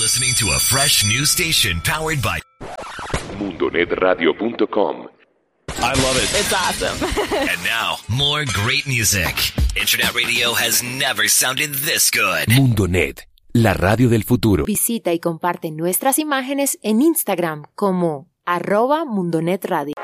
listening to a fresh new station powered by MundoNetRadio.com. I love it. It's awesome. And now, more great music. Internet radio has never sounded this good. Mundonet, la radio del futuro. Visita y comparte nuestras imágenes en Instagram como @MundoNetRadio.